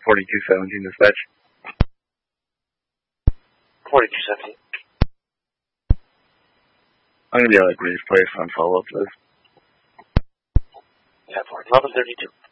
4217 dispatch. 4217. I'm going to be out of brief place on follow-up to this. Yeah, for 1132.